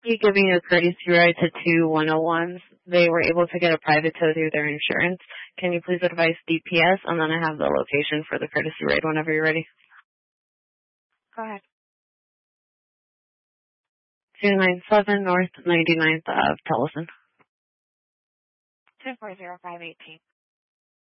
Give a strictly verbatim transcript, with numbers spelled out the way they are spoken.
You giving a courtesy ride to two one oh ones. They were able to get a private tow through their insurance. Can you please advise D P S? And then I have the location for the courtesy ride whenever you're ready. Go ahead. two ninety-seven North ninety-ninth Ave, Tellison. two four zero five eighteen.